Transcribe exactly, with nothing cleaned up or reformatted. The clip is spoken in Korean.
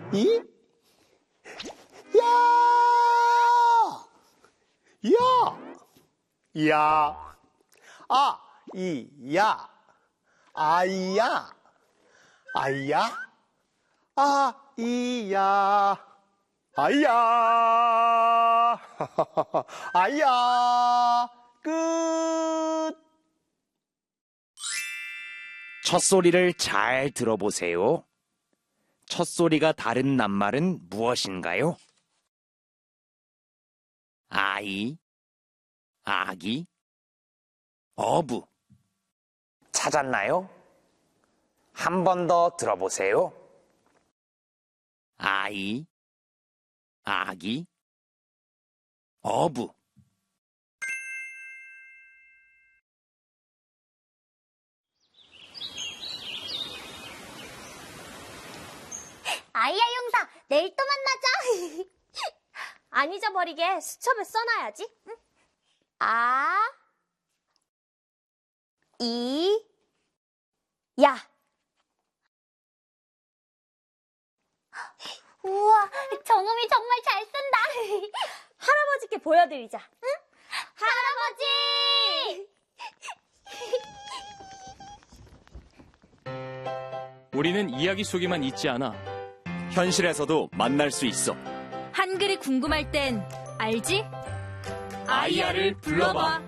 이, 야, 야, 야, 아, 이, 야, 아이야, 아이야, 아, 이, 야, 아이야, 아이야, 끝. 첫소리를 잘 들어보세요. 첫소리가 다른 낱말은 무엇인가요? 아이, 아기, 어부. 찾았나요? 한 번 더 들어보세요. 아이, 아기, 어부. 아이야 용사, 내일 또 만나자. 안 잊어버리게 수첩에 써놔야지. 응? 아, 이, 야. 우와, 정음이 정말 잘 쓴다. 할아버지께 보여드리자. 응? 할아버지! 우리는 이야기 속에만 있지 않아. 현실에서도 만날 수 있어. 한글이 궁금할 땐 알지? 아이야를 불러봐.